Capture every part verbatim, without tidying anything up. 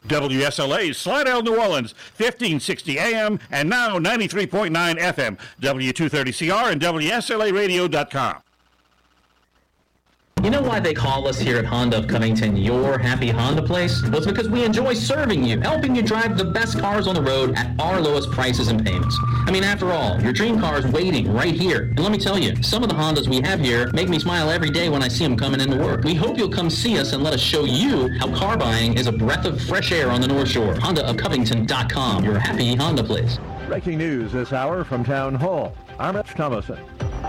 W S L A, Slidell, New Orleans, fifteen sixty A M, and now ninety-three point nine F M, W two thirty C R and W S L A radio dot com. You know why they call us here at Honda of Covington your happy Honda place? Well, it's because we enjoy serving you, helping you drive the best cars on the road at our lowest prices and payments. I mean, after all, your dream car is waiting right here. And let me tell you, some of the Hondas we have here make me smile every day when I see them coming into work. We hope you'll come see us and let us show you how car buying is a breath of fresh air on the North Shore. Honda of Covington dot com, your happy Honda place. Breaking news this hour from Town Hall. I'm Rich Thomason.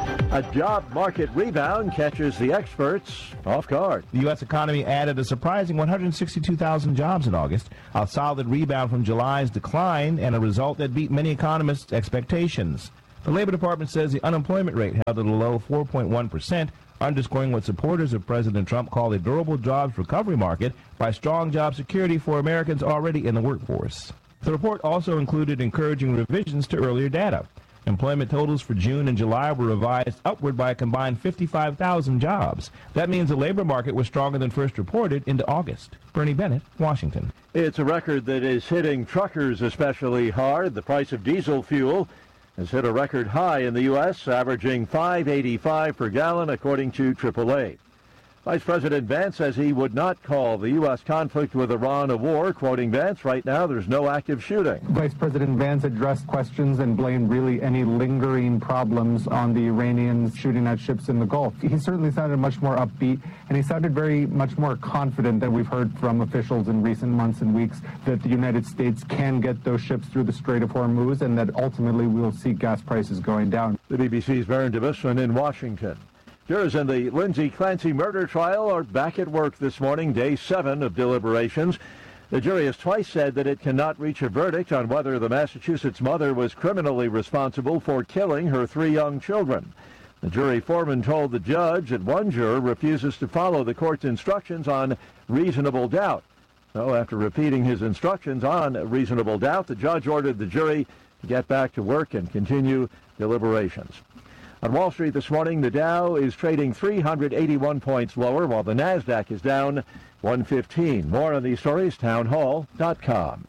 A job market rebound catches the experts off guard. The U S economy added a surprising one hundred sixty-two thousand jobs in August, a solid rebound from July's decline, and a result that beat many economists' expectations. The Labor Department says the unemployment rate held at a low four point one percent, underscoring what supporters of President Trump call a durable jobs recovery market by strong job security for Americans already in the workforce. The report also included encouraging revisions to earlier data. Employment totals for June and July were revised upward by a combined fifty-five thousand jobs. That means the labor market was stronger than first reported into August. Bernie Bennett, Washington. It's a record that is hitting truckers especially hard. The price of diesel fuel has hit a record high in the U S, averaging five eighty-five per gallon, according to triple A. Vice President Vance says he would not call the U S conflict with Iran a war. Quoting Vance, right now there's no active shooting. Vice President Vance addressed questions and blamed really any lingering problems on the Iranians shooting at ships in the Gulf. He certainly sounded much more upbeat, and he sounded very much more confident than we've heard from officials in recent months and weeks that the United States can get those ships through the Strait of Hormuz and that ultimately we will see gas prices going down. The B B C's Baron DeBisson in Washington. Jurors in the Lindsay Clancy murder trial are back at work this morning, day seven of deliberations. The jury has twice said that it cannot reach a verdict on whether the Massachusetts mother was criminally responsible for killing her three young children. The jury foreman told the judge that one juror refuses to follow the court's instructions on reasonable doubt. So after repeating his instructions on reasonable doubt, the judge ordered the jury to get back to work and continue deliberations. On Wall Street this morning, the Dow is trading three hundred eighty-one points lower, while the NASDAQ is down one fifteen. More on these stories, town hall dot com.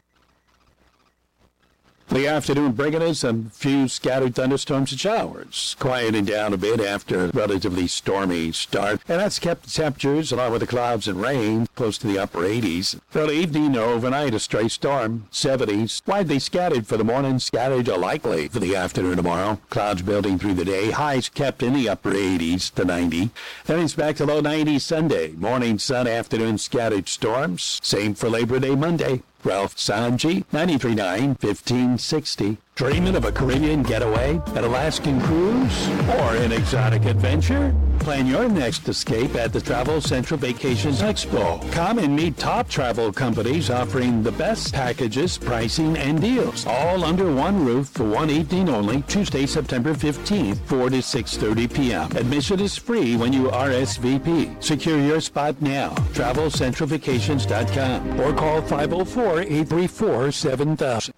The afternoon bringing us a few scattered thunderstorms and showers, quieting down a bit after a relatively stormy start. And that's kept the temperatures, along with the clouds and rain, close to the upper eighties. Early evening or overnight, a stray storm, seventies. Widely scattered for the morning, scattered or likely for the afternoon tomorrow. Clouds building through the day, highs kept in the upper eighties to ninety. Then it's back to low nineties Sunday. Morning sun, afternoon scattered storms. Same for Labor Day Monday. Ralph Sanji, ninety-three point nine, fifteen sixty. Dreaming of a Caribbean getaway, an Alaskan cruise, or an exotic adventure? Plan your next escape at the Travel Central Vacations Expo. Come and meet top travel companies offering the best packages, pricing, and deals, all under one roof for one evening only, Tuesday, September fifteenth, four to six thirty p.m. Admission is free when you R S V P. Secure your spot now. travel central vacations dot com or call five oh four, eight three four, seven thousand.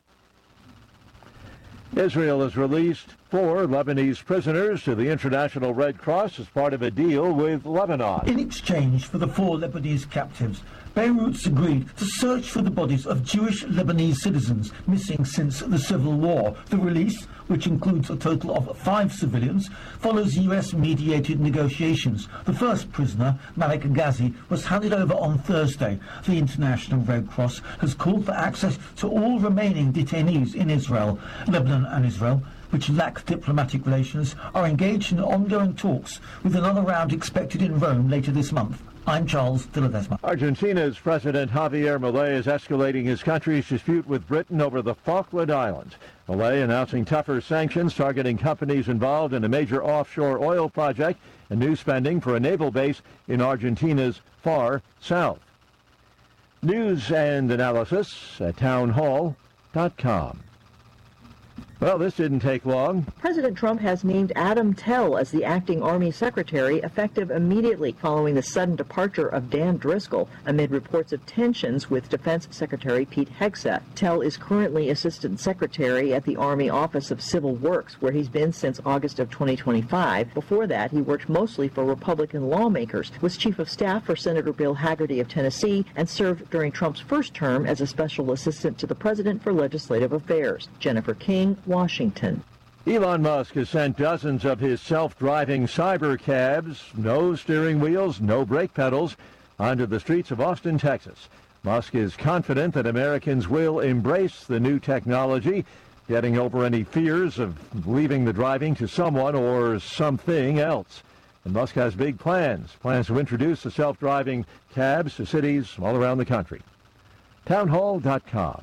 Israel has released four Lebanese prisoners to the International Red Cross as part of a deal with Lebanon. In exchange for the four Lebanese captives, Beirut's agreed to search for the bodies of Jewish Lebanese citizens missing since the Civil War. The release, which includes a total of five civilians, follows U S-mediated negotiations. The first prisoner, Malik Ghazi, was handed over on Thursday. The International Red Cross has called for access to all remaining detainees in Israel. Lebanon and Israel, which lack diplomatic relations, are engaged in ongoing talks, with another round expected in Rome later this month. I'm Charles de Ledesma. Argentina's President Javier Milei is escalating his country's dispute with Britain over the Falkland Islands. Milei announcing tougher sanctions targeting companies involved in a major offshore oil project and new spending for a naval base in Argentina's far south. News and analysis at town hall dot com. Well, this didn't take long. President Trump has named Adam Tell as the acting Army Secretary, effective immediately following the sudden departure of Dan Driscoll amid reports of tensions with Defense Secretary Pete Hegseth. Tell is currently Assistant Secretary at the Army Office of Civil Works, where he's been since August of twenty twenty-five. Before that, he worked mostly for Republican lawmakers, was Chief of Staff for Senator Bill Hagerty of Tennessee, and served during Trump's first term as a Special Assistant to the President for Legislative Affairs. Jennifer King, Washington. Elon Musk has sent dozens of his self-driving cyber cabs, no steering wheels, no brake pedals, onto the streets of Austin, Texas. Musk is confident that Americans will embrace the new technology, getting over any fears of leaving the driving to someone or something else. And Musk has big plans, plans to introduce the self-driving cabs to cities all around the country. townhall dot com.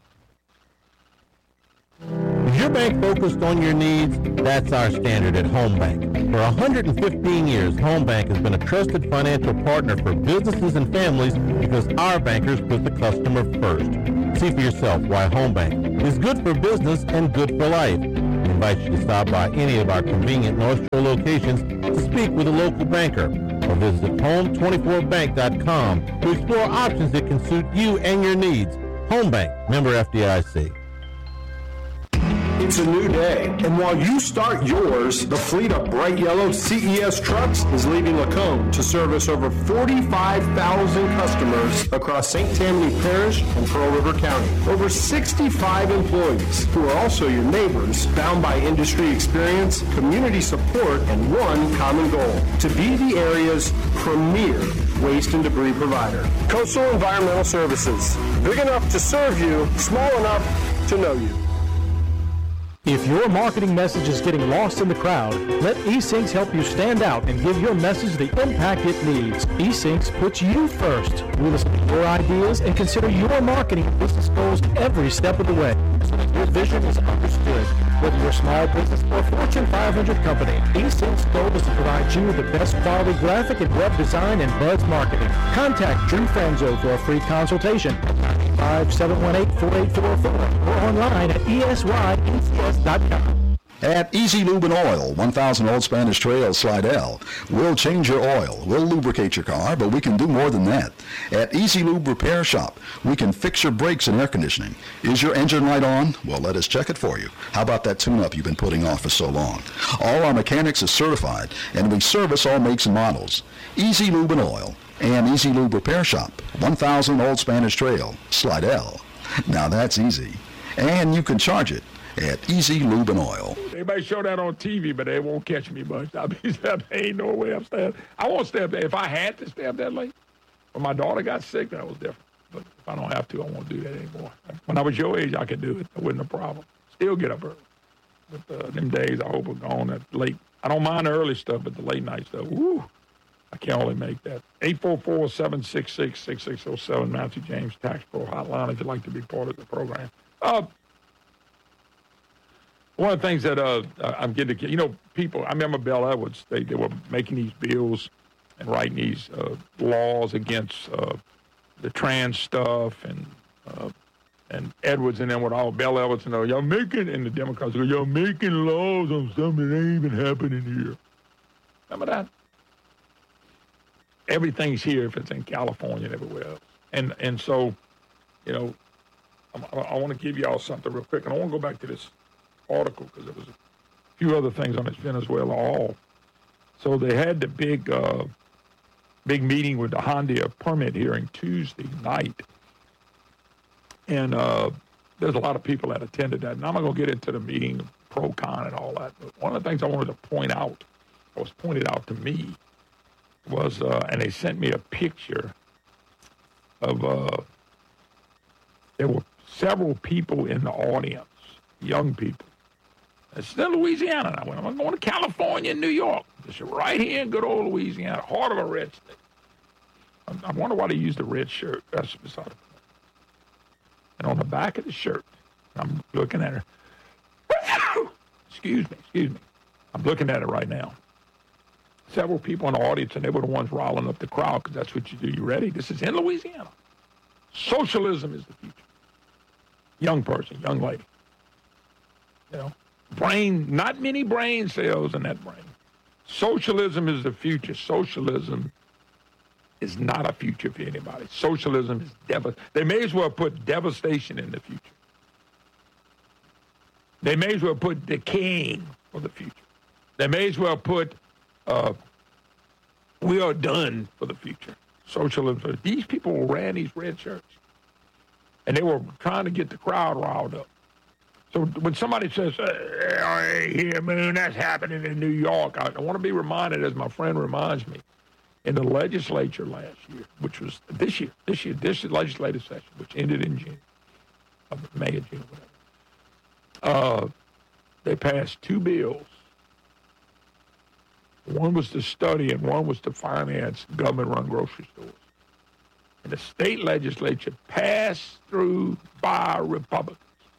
Is your bank focused on your needs? That's our standard at Home Bank. For one hundred fifteen years, Home Bank has been a trusted financial partner for businesses and families because our bankers put the customer first. See for yourself why Home Bank is good for business and good for life. We invite you to stop by any of our convenient North Shore locations to speak with a local banker or visit home twenty-four bank dot com to explore options that can suit you and your needs. Home Bank, member F D I C. It's a new day, and while you start yours, the fleet of bright yellow C E S trucks is leaving Lacombe to service over forty-five thousand customers across Saint Tammany Parish and Pearl River County. Over sixty-five employees who are also your neighbors, bound by industry experience, community support, and one common goal: to be the area's premier waste and debris provider. Coastal Environmental Services, big enough to serve you, small enough to know you. If your marketing message is getting lost in the crowd, let eSyncs help you stand out and give your message the impact it needs. eSyncs puts you first. We listen to your ideas and consider your marketing and business goals every step of the way, so that your vision is understood. Whether you're a small business or a Fortune five hundred company, eSyncs' goal is to provide you with the best quality graphic and web design and buzz marketing. Contact Drew Franzo for a free consultation. five seven one eight, four eight four four or online at E S Y E C S dot com. At Easy Lube and Oil, one thousand Old Spanish Trail, Slidell. We'll change your oil. We'll lubricate your car, but we can do more than that. At Easy Lube Repair Shop, we can fix your brakes and air conditioning. Is your engine light on? Well, let us check it for you. How about that tune-up you've been putting off for so long? All our mechanics are certified, and we service all makes and models. Easy Lube and Oil and Easy Lube Repair Shop, one thousand Old Spanish Trail, Slidell. Now that's easy. And you can charge it at Easy Lube and Oil. They might show that on T V, but they won't catch me much. I mean, there ain't no way I'm staying. I won't stay up there. If I had to stay up that late, when my daughter got sick, that was different. But if I don't have to, I won't do that anymore. When I was your age, I could do it. It wasn't a problem. Still get up early. But uh, them days, I hope are gone at late. I don't mind the early stuff, but the late night stuff, woo, I can only make that. eight four four, seven six six, six six zero seven, Matthew James Tax Pro Hotline, if you'd like to be part of the program. Uh, One of the things that uh, I'm getting to, you know, people, I remember Bell Edwards, they, they were making these bills and writing these uh, laws against uh, the trans stuff, and uh, and Edwards and then with all Bell Edwards and all, y'all making, and the Democrats go, y'all making laws on something that ain't even happening here. Remember that? Everything's here if it's in California and everywhere else. And, and so, you know, I, I want to give y'all something real quick, and I want to go back to this article because there was a few other things on this Venezuela all. So they had the big uh, big meeting with the Honda permit hearing Tuesday night. And uh, there's a lot of people that attended that. And I'm not going to get into the meeting, pro, con, and all that. But one of the things I wanted to point out, that was pointed out to me, was, uh, and they sent me a picture of, uh, there were several people in the audience, young people. It's still Louisiana. And I went, I'm going to California and New York. This is right here in good old Louisiana, heart of a red state. I, I wonder why they used the red shirt. That's beside the point. And on the back of the shirt, I'm looking at her. excuse me, excuse me. I'm looking at it right now. Several people in the audience, and they were the ones riling up the crowd because that's what you do. You ready? This is in Louisiana. Socialism is the future. Young person, young lady. You know, brain, not many brain cells in that brain. Socialism is the future. Socialism is not a future for anybody. Socialism is devastation. They may as well put devastation in the future. They may as well put decaying for the future. They may as well put uh, we are done for the future. Socialism. These people ran these red shirts. And they were trying to get the crowd riled up. So when somebody says, hey, here, Moon, that's happening in New York, I, I want to be reminded, as my friend reminds me, in the legislature last year, which was this year, this year, this legislative session, which ended in June, of May or June, whatever. Uh, they passed two bills. One was to study and one was to finance government-run grocery stores. And the state legislature passed through by Republicans.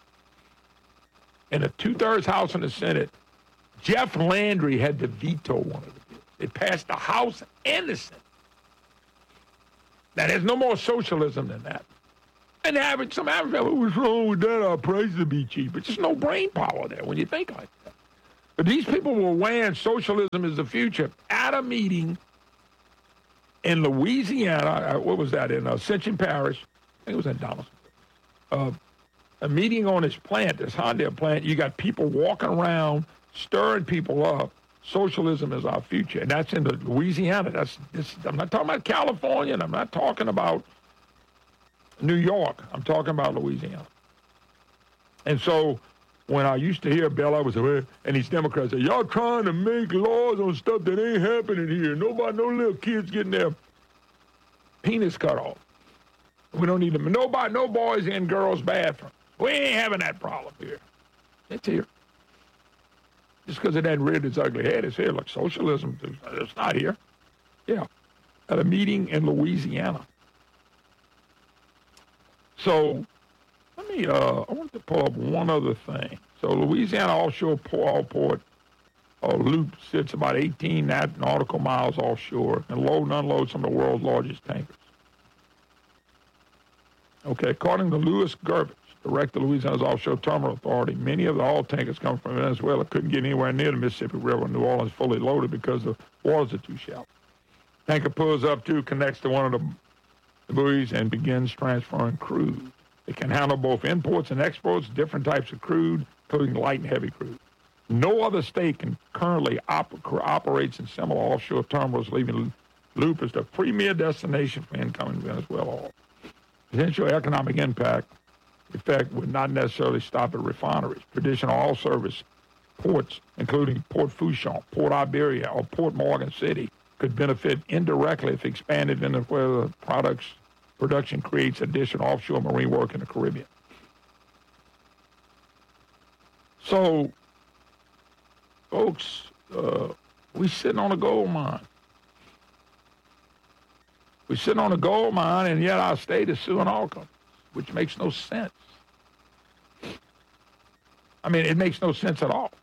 In a two-thirds House and the Senate, Jeff Landry had to veto one of the bills. It passed the House and the Senate. Now, there's no more socialism than that. And average, some average family, what's wrong with that? Our prices will be cheap. It's just no brain power there when you think like that. But these people were weighing socialism is the future at a meeting in Louisiana. What was that, in Ascension Parish? I think it was in Donaldson. Uh, a meeting on this plant, this Honda plant. You got people walking around, stirring people up. Socialism is our future. And that's in the Louisiana. That's this, I'm not talking about California, and I'm not talking about New York. I'm talking about Louisiana. And so when I used to hear Bella was and these Democrats say, y'all trying to make laws on stuff that ain't happening here. Nobody, no little kids getting their penis cut off. We don't need them. Nobody, no boys in girls' bathrooms. We ain't having that problem here. It's here. Just because it hadn't reared its ugly head, it's here. Look, socialism, it's not here. Yeah. At a meeting in Louisiana. So, let me, uh, I want to pull up one other thing. So, Louisiana offshore port, port uh, loop sits about eighteen nautical miles offshore and load and unload some of the world's largest tankers. Okay, according to Louis Gervich, director of Louisiana's Offshore Terminal Authority, many of the oil tankers coming from Venezuela couldn't get anywhere near the Mississippi River in New Orleans fully loaded because the waters are too shallow. Tanker pulls up to, connects to one of the, the buoys, and begins transferring crude. It can handle both imports and exports, different types of crude, including light and heavy crude. No other state can currently op- operates in similar offshore terminals, leaving Loop as the premier destination for incoming Venezuela oil. Potential economic impact effect would not necessarily stop at refineries. Traditional oil service ports, including Port Fourchon, Port Iberia, or Port Morgan City, could benefit indirectly if expanded Venezuela products production creates additional offshore marine work in the Caribbean. So, folks, uh, we sitting on a gold mine. We're sitting on a gold mine, and yet our state is suing oil companies, which makes no sense. I mean, it makes no sense at all.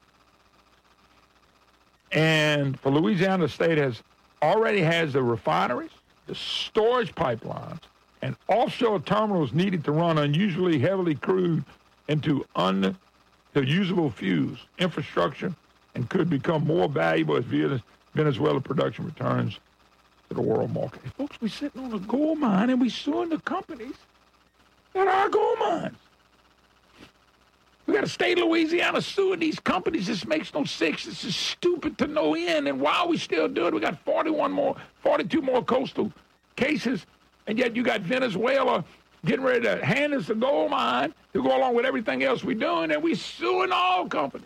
And for Louisiana, the state has already has the refineries, the storage pipelines, and offshore terminals needed to run unusually heavily crude into un, to usable fuels, infrastructure, and could become more valuable as Venezuela production returns to the world market. Hey, folks, we're sitting on a gold mine and we're suing the companies that are gold mines. We got a state of Louisiana suing these companies. This makes no sense. This is stupid to no end. And why are we still doing it? We got forty-one more, forty-two more coastal cases, and yet you got Venezuela getting ready to hand us a gold mine to go along with everything else we're doing, and we're suing all companies.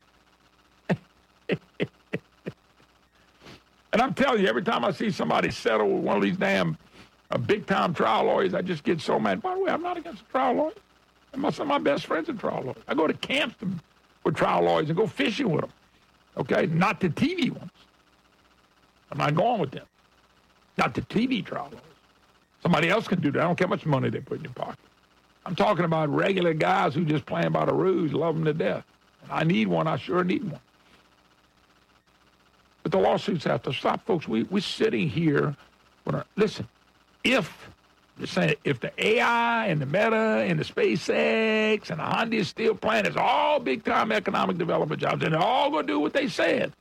And I'm telling you, every time I see somebody settle with one of these damn uh, big-time trial lawyers, I just get so mad. By the way, I'm not against a trial lawyer. My, some of my best friends are trial lawyers. I go to camps to, with trial lawyers and go fishing with them, okay? Not the T V ones. I'm not going with them. Not the T V trial lawyers. Somebody else can do that. I don't care how much money they put in your pocket. I'm talking about regular guys who just playing by the rules, love them to death. And I need one. I sure need one. But the lawsuits have to stop, folks. We, we're sitting here. When our, listen, if Just saying, if the A I and the Meta and the SpaceX and the Hyundai steel plant is all big-time economic development jobs, and they're all going to do what they said,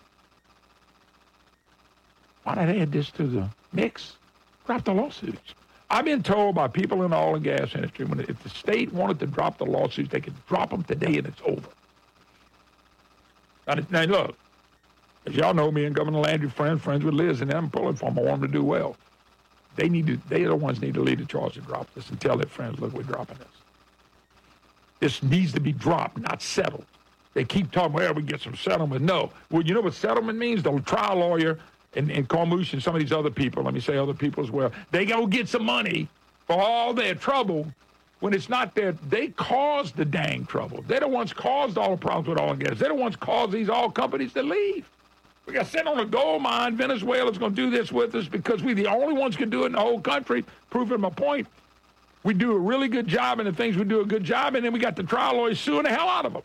why not add this to the mix? Drop the lawsuits. I've been told by people in the oil and gas industry, when if the state wanted to drop the lawsuits, they could drop them today and it's over. Now, look, as y'all know, me and Governor Landry, friends, friends with Liz, and I'm pulling for them. I want them to do well. They need to. They are the ones need to lead the charge to drop this and tell their friends, look, we're dropping this. This needs to be dropped, not settled. They keep talking, well, we get some settlement. No. Well, you know what settlement means? The trial lawyer and, and Carmouche and some of these other people, let me say other people as well, they go get some money for all their trouble when it's not their, they caused the dang trouble. They're the ones caused all the problems with oil and gas. They're the ones caused these oil companies to leave. We got sent on a gold mine. Venezuela's going to do this with us because we're the only ones can do it in the whole country. Proving my point. We do a really good job in the things we do a good job, and then we got the trial lawyers suing the hell out of them.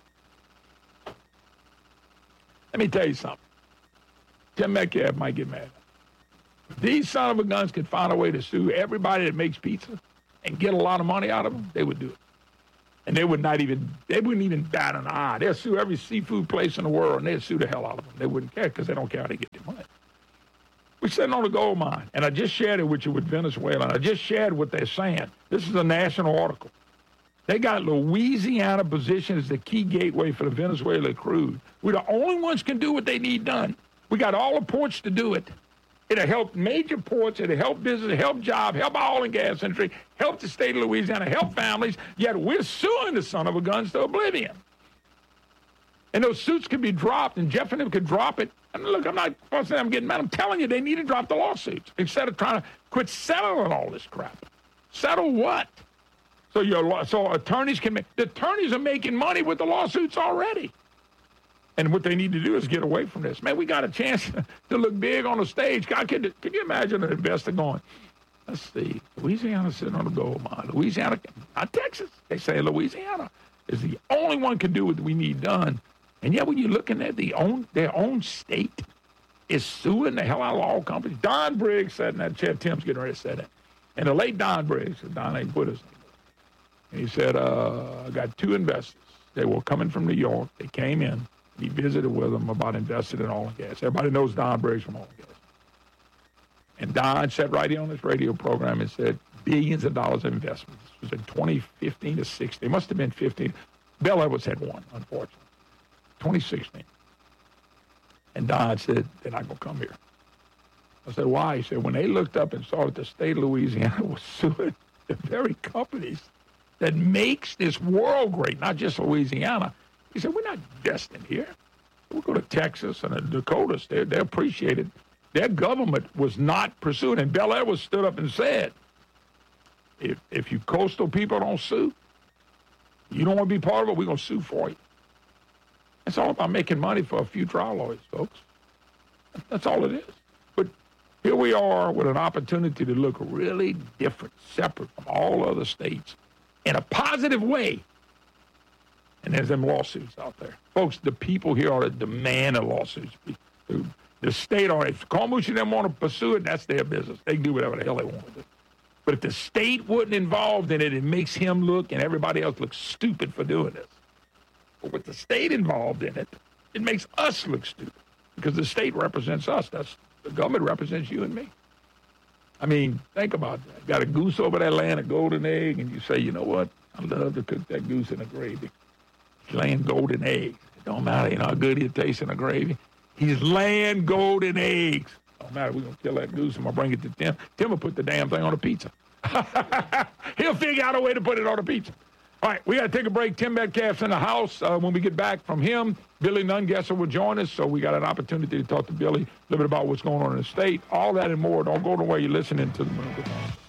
Let me tell you something. Tim Metcalf might get mad. If these son of a guns could find a way to sue everybody that makes pizza and get a lot of money out of them, they would do it. And they would not even, they wouldn't even bat an eye. They'll sue every seafood place in the world, and they'd sue the hell out of them. They wouldn't care because they don't care how they get their money. We're sitting on a gold mine, and I just shared it with you with Venezuela. I just shared what they're saying. This is a national article. They got Louisiana positioned as the key gateway for the Venezuela crude. We're the only ones can do what they need done. We got all the ports to do it. It'll help major ports, it'll help business, help job, help our oil and gas industry, help the state of Louisiana, help families, yet we're suing the son of a guns to oblivion. And those suits can be dropped, and Jeff and them could drop it. And look, I'm not saying I'm getting mad. I'm telling you, they need to drop the lawsuits instead of trying to quit settling all this crap. Settle what? So your so attorneys can make, the attorneys are making money with the lawsuits already. And what they need to do is get away from this. Man, we got a chance to look big on the stage. God, can, can you imagine an investor going, let's see, Louisiana sitting on a gold mine. Louisiana, not Texas. They say Louisiana is the only one can do what we need done. And yet when you're looking at the own, their own state is suing the hell out of all companies. Don Briggs sat in that chair. Tim's getting ready to say that. And the late Don Briggs, Don ain't put his name. And he said, uh, I got two investors. They were coming from New York. They came in. He visited with them about investing in oil and gas. Everybody knows Don Briggs from oil and gas. And Don sat right here on this radio program and said, billions of dollars of investment. This was in twenty fifteen to sixteen. It must have been fifteen. Bell Edwards had one, unfortunately. twenty sixteen. And Don said, they're not going to come here. I said, why? He said, when they looked up and saw that the state of Louisiana was suing the very companies that makes this world great, not just Louisiana, he said, we're not destined here. We'll go to Texas and the Dakotas. They they appreciate it. Their government was not pursuing. And Bell Edwards stood up and said, if, if you coastal people don't sue, you don't want to be part of it, we're going to sue for you. It's all about making money for a few trial lawyers, folks. That's all it is. But here we are with an opportunity to look really different, separate from all other states in a positive way. And there's them lawsuits out there. Folks, the people here ought to demand a lawsuits. The state ought to, if Carmouche and them want to pursue it, that's their business. They can do whatever the hell they want to do. But if the state wasn't involved in it, it makes him look and everybody else look stupid for doing this. But with the state involved in it, it makes us look stupid because the state represents us. That's the government represents you and me. I mean, think about that. Got a goose over there laying a golden egg, and you say, you know what? I love to cook that goose in a gravy. He's laying golden eggs. It don't matter, you know how good it tastes in a gravy. He's laying golden eggs. Don't matter. We're going to kill that goose. I'm going to bring it to Tim. Tim will put the damn thing on a pizza. He'll figure out a way to put it on a pizza. All right, we got to take a break. Tim Metcalf's in the house. Uh, when we get back from him, Billy Nungesser will join us. So we got an opportunity to talk to Billy a little bit about what's going on in the state. All that and more. Don't go to where you're listening to the Moon.